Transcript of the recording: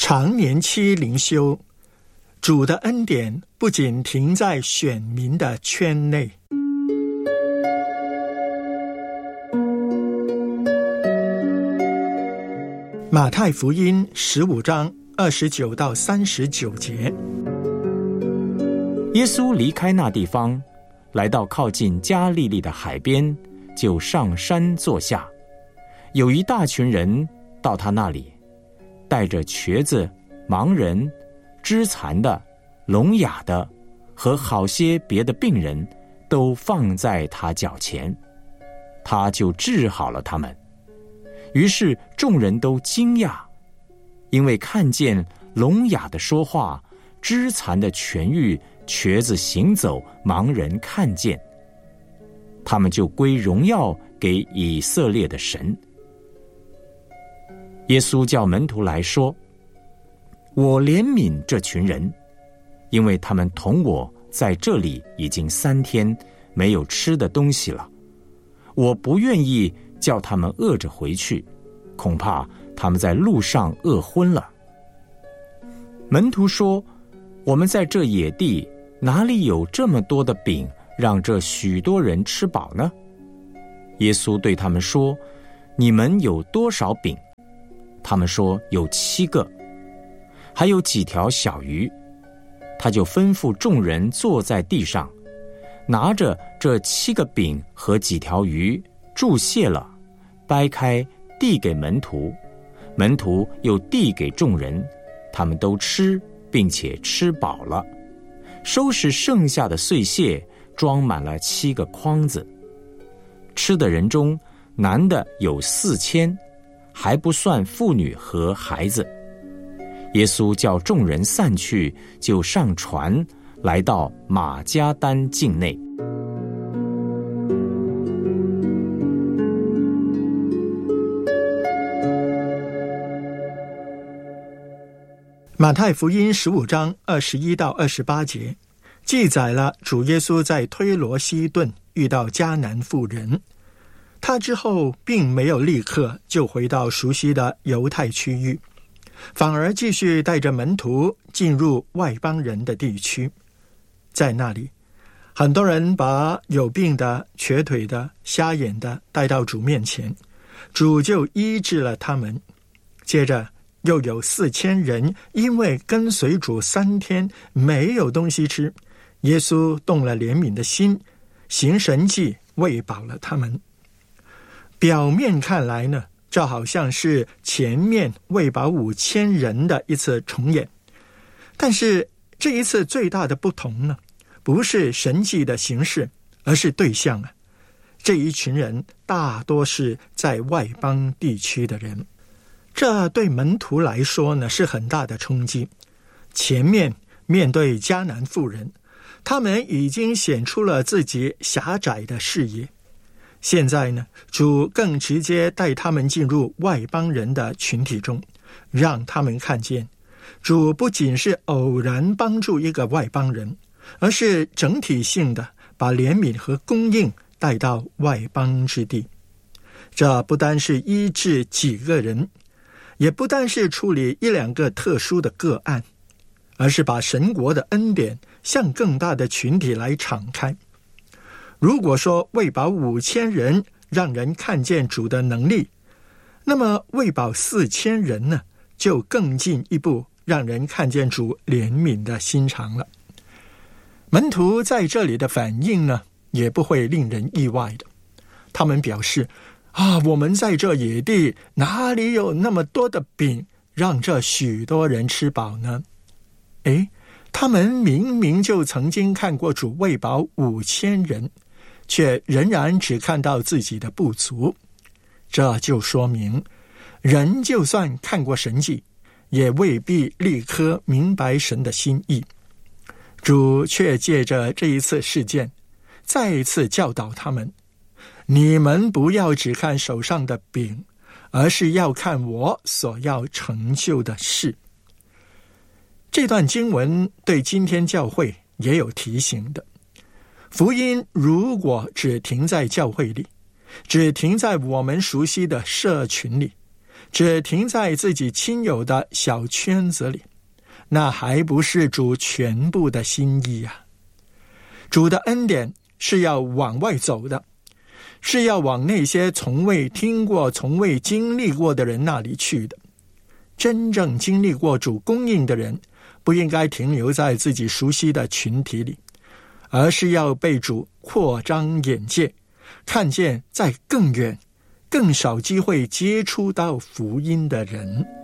常年期灵修，主的恩典不仅停在选民的圈内。马太福音15章29到39节。 耶稣离开那地方，来到靠近加利利的海边，就上山坐下。有一大群人到他那里，带着瘸子、盲人、肢残的、聋哑的和好些别的病人，都放在他脚前，他就治好了他们。于是众人都惊讶，因为看见聋哑的说话，肢残的痊愈，瘸子行走，盲人看见。他们就归荣耀给以色列的神。耶稣叫门徒来说：我怜悯这群人，因为他们同我在这里已经3天没有吃的东西了。我不愿意叫他们饿着回去，恐怕他们在路上饿昏了。门徒说：我们在这野地哪里有这么多的饼，让这许多人吃饱呢？耶稣对他们说：你们有多少饼？他们说有7个，还有几条小鱼。他就吩咐众人坐在地上，拿着这7个饼和几条鱼，注谢了，掰开递给门徒，门徒又递给众人，他们都吃，并且吃饱了，收拾剩下的碎屑，装满了7个筐子。吃的人中，男的有4000，还不算妇女和孩子。耶稣叫众人散去，就上船，来到马加丹境内。 马太福音15章21到28节记载了主耶稣在推罗西顿遇到迦南妇人，他之后并没有立刻就回到熟悉的犹太区域，反而继续带着门徒进入外邦人的地区。在那里，很多人把有病的、瘸腿的、瞎眼的带到主面前，主就医治了他们。接着又有4000人因为跟随主3天没有东西吃，耶稣动了怜悯的心，行神迹喂饱了他们。表面看来呢，这好像是前面喂饱5000人的一次重演，但是这一次最大的不同呢，不是神迹的形式，而是对象啊。这一群人大多是在外邦地区的人，这对门徒来说呢是很大的冲击。前面面对迦南妇人，他们已经显出了自己狭窄的视野。现在呢，主更直接带他们进入外邦人的群体中，让他们看见主不仅是偶然帮助一个外邦人，而是整体性的把怜悯和供应带到外邦之地。这不单是医治几个人，也不单是处理1-2个特殊的个案，而是把神国的恩典向更大的群体来敞开。如果说喂饱5000人让人看见主的能力，那么喂饱4000人呢，就更进一步让人看见主怜悯的心肠了。门徒在这里的反应呢，也不会令人意外的。他们表示我们在这野地哪里有那么多的饼让这许多人吃饱呢？他们明明就曾经看过主喂饱5000人，却仍然只看到自己的不足。这就说明，人就算看过神迹，也未必立刻明白神的心意。主却借着这一次事件，再一次教导他们：你们不要只看手上的饼，而是要看我所要成就的事。这段经文对今天教会也有提醒的。福音如果只停在教会里，只停在我们熟悉的社群里， 只停在自己亲友的小圈子里，那还不是主全部的心意啊！主的恩典是要往外走的，是要往那些从未听过、从未经历过的人那里去的。真正经历过主供应的人，不应该停留在自己熟悉的群体里，而是要被主扩张眼界，看见在更远、更少机会接触到福音的人。